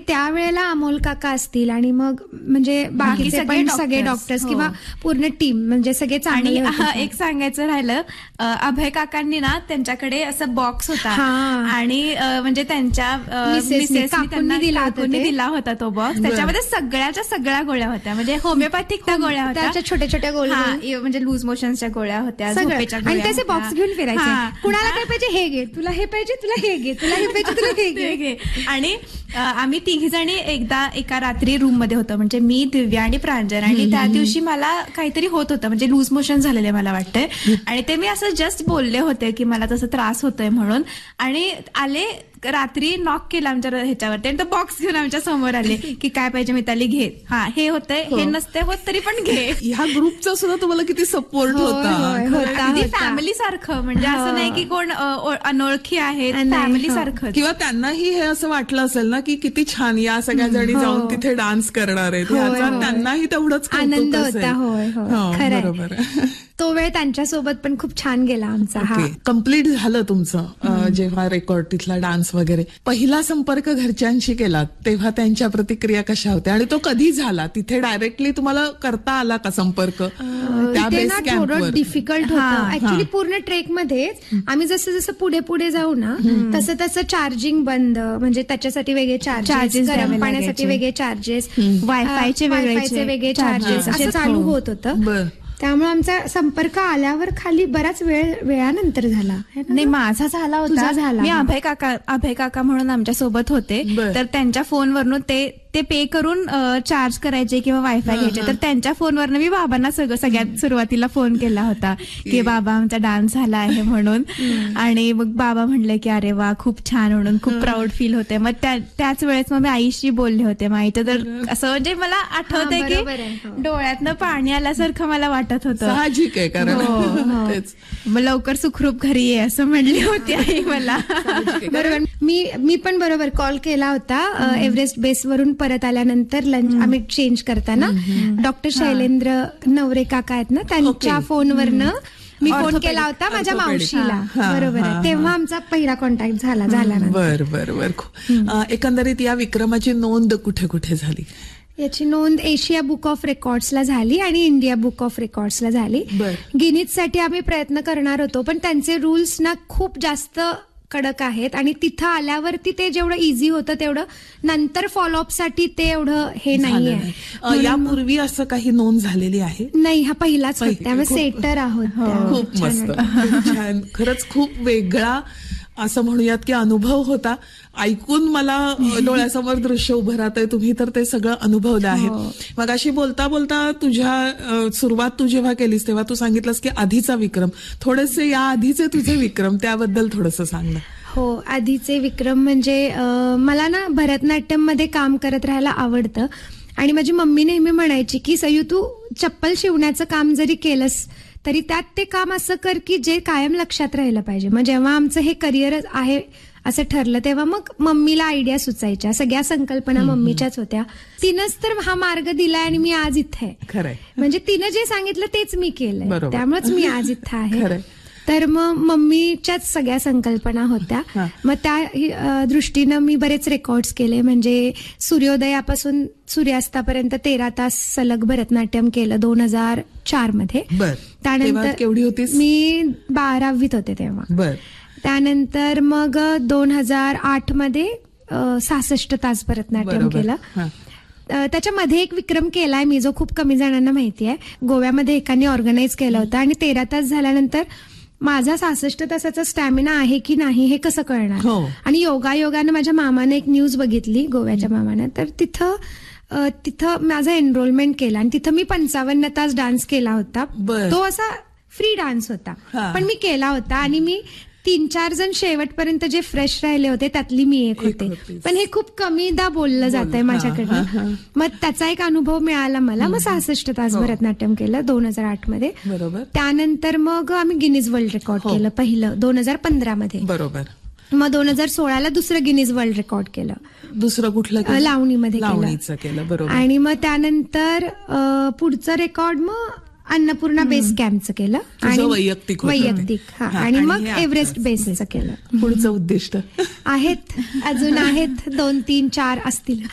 त्यावेळेला अमोल काका असतील आणि मग म्हणजे बाकीचे पण सगळे डॉक्टर्स किंवा पूर्ण टीम म्हणजे सगळे चांगले. आणि एक सांगायचं राहिलं, अभय काकांनी ना त्यांच्याकडे असं बॉक्स होता आणि म्हणजे त्यांच्या मिसेसनी त्यांना दिला होता तो बॉक्स. त्याच्यामध्ये सगळ्या गोळ्या होत्या, म्हणजे होमिओपॅथिक त्या गोळ्या होत्या, छोट्या छोट्या गोळ्या, म्हणजे लूज मोशनच्या गोळ्या होत्या, आणि त्याचे बॉक्स घेऊन फिरायचे. कुणाला काय पाहिजे हे घे, तुला हे पाहिजे तुला हे घे, तुला हे पाहिजे तुला हे घे. आणि आम्ही तिघी जणी एकदा एका रात्री रूम मध्ये होतो, म्हणजे मी, दिव्या आणि प्रांजल. आणि त्या दिवशी मला काहीतरी होत होतं, म्हणजे लूज मोशन झालेले मला वाटतंय. आणि ते मी असं जस्ट बोलले होते की मला तसं त्रास होतोय म्हणून. आणि आले रात्री, नॉक केला आमच्या ह्याच्यावरती आणि तो बॉक्स घेऊन आमच्या समोर आले की काय पाहिजे मिताली घे, हे होतंय, हे नसते होत तरी पण घे. ह्या ग्रुपचा सुद्धा तुम्हाला किती सपोर्ट होता. फॅमिली सारखं, म्हणजे असं नाही की कोण अनोळखी आहेत, फॅमिली सारखं. किंवा त्यांनाही हे असं वाटलं असेल ना की किती छान या सगळ्या जणी जाऊन तिथे डान्स करणार आहेत, ह्याचा त्यांनाही तेवढंच आनंद होता. बरोबर. तो वेळ त्यांच्यासोबत पण खूप छान गेला आमचा. कम्प्लीट झालं तुमचं जेव्हा रेकॉर्ड तिथला डान्स वगैरे. पहिला संपर्क घरच्यांशी केला तेव्हा त्यांच्या प्रतिक्रिया कशा होत्या आणि तो कधी झाला? तिथे डायरेक्टली तुम्हाला करता आला का संपर्क? थोडं डिफिकल्ट होतं ऍक्च्युली. पूर्ण ट्रेक मध्ये आम्ही जसं जसं पुढे पुढे जाऊ ना तसं तसं चार्जिंग बंद, म्हणजे त्याच्यासाठी वेगळे चार्जेस, गरम पाण्यासाठी वेगळे चार्जेस, वायफायचे वेगळे चार्जेस असं चालू होत होतं. त्यामुळे आमचा संपर्क आल्यावर खाली बराच वेळानंतर झाला. नाही, माझा झाला होता. मी अभय काका म्हणून आमच्या सोबत होते, तर त्यांच्या फोनवरून ते पे करून चार्ज करायचे किंवा वायफाय घ्यायचे. तर त्यांच्या फोनवरनं मी बाबांना सगळ्यात सुरुवातीला फोन केला होता की बाबा आमचा डान्स झाला आहे म्हणून. आणि मग बाबा म्हणले की अरे वा खूप छान म्हणून, खूप प्राऊड फील होते. मग त्याच वेळेस मग मी आईशी बोलले होते. मग आईचं तर असं म्हणजे मला आठवतंय की डोळ्यातनं पाणी आल्यासारखं मला वाटत होतं. साहजिक आहे, कारण मग लवकर सुखरूप घरी ये असं म्हणली होती आई मला. बरोबर. मी पण बरोबर कॉल केला होता एव्हरेस्ट बेस वरून परत आल्यानंतर लंच आम्ही चेंज करताना. डॉक्टर शैलेंद्र नवरे काका आहेत ना, त्यांच्या फोनवरनं मी फोन केला होता माझ्या मावशीला. बरोबर आहे, तेव्हा आमचा पहिला कॉन्टॅक्ट झाला. बर. एकंदरीत या विक्रमाची नोंद कुठे कुठे झाली? याची नोंद एशिया बुक ऑफ रेकॉर्ड्सला झाली आणि इंडिया बुक ऑफ रेकॉर्ड्सला झाली. गिनीजसाठी आम्ही प्रयत्न करणार होतो, पण त्यांचे रूल्स ना खूप जास्त कडक आहेत आणि तिथं आल्यावरती ते जेवढं इझी होतं तेवढं नंतर फॉलोअपसाठी ते एवढं हे नाहीये. यापूर्वी असं काही नोंद झालेली आहे? नाही, हा पहिलाच होता. त्यामुळे सेटर आहोत. खूप मस्त, छान. खरंच खूप वेगळा असं म्हणूयात की अनुभव होता. ऐकून मला डोळ्यासमोर दृश्य उभं राहतंय. तुम्ही तर ते सगळं अनुभवलं आहे. मग अशी बोलता बोलता तुझ्या सुरुवात तू जेव्हा केलीस तेव्हा तू सांगितलंस की आधीचा विक्रम, थोडेसे या आधीचे तुझे विक्रम त्याबद्दल थोडंसं सांग ना. हो, आधीचे विक्रम म्हणजे मला ना भरतनाट्यम मध्ये काम करत राहायला आवडतं आणि माझी मम्मी नेहमी म्हणायची की सयू तू चप्पल शिवण्याचं काम जरी केलंस तरी त्यात ते काम असं कर की जे कायम लक्षात राहिलं पाहिजे. मग जेव्हा आमचं हे करिअर आहे असं ठरलं तेव्हा मग मम्मीला आयडिया सुचायच्या, सगळ्या संकल्पना मम्मीच्याच होत्या. तिनंच तर हा मार्ग दिलाय आणि मी आज इथे आहे. खरंय, म्हणजे तिनं जे सांगितलं तेच मी केलंय, त्यामुळेच मी आज इथं आहे. तर मग मम्मीच्याच सगळ्या संकल्पना होत्या. मग त्या दृष्टीनं मी बरेच रेकॉर्ड्स केले. म्हणजे सूर्योदयापासून सूर्यास्तापर्यंत 13 तास सलग भरतनाट्यम केलं 2004 मध्ये. त्यानंतर केवढी होतीस? मी 12वीत होते तेव्हा. त्यानंतर मग 2008 मध्ये 66 तास भरतनाट्यम केलं. त्याच्यामध्ये एक विक्रम केलाय मी जो खूप कमी जणांना माहिती आहे. गोव्यामध्ये एकाने ऑर्गनाईज केला होता आणि 13 तास झाल्यानंतर माझा 66 तासाचा स्टॅमिना आहे की नाही हे कसं कळणार. आणि योगायोगानं माझ्या मामाने एक न्यूज बघितली, गोव्याच्या मामाने, तर तिथं माझं एनरोलमेंट केलं आणि तिथं मी 55 तास डान्स केला होता. तो असा फ्री डान्स होता, पण मी केला होता. आणि मी 3-4 जण शेवटपर्यंत जे फ्रेश राहिले होते त्यातली मी एक होते. पण हे खूप कमीदा बोललं जात आहे माझ्याकडनं. मग त्याचा एक अनुभव मिळाला मला. मग 66 तास भरतनाट्यम केलं 2008 मध्ये. त्यानंतर मग आम्ही गिनीज वर्ल्ड रेकॉर्ड केलं पहिलं 2015 मध्ये. मग 2016ला दुसरं गिनीज वर्ल्ड रेकॉर्ड केलं. दुसरं कुठलं? लावणीमध्ये केलं. आणि मग त्यानंतर पुढचं रेकॉर्ड मग अन्नपूर्णा बेस कॅम्पचं केलं आणि वैयक्तिक आणि मग एव्हरेस्ट बेसचं केलं. पुढचं उद्दिष्ट अजून आहेत 2, 3, 4 असतील.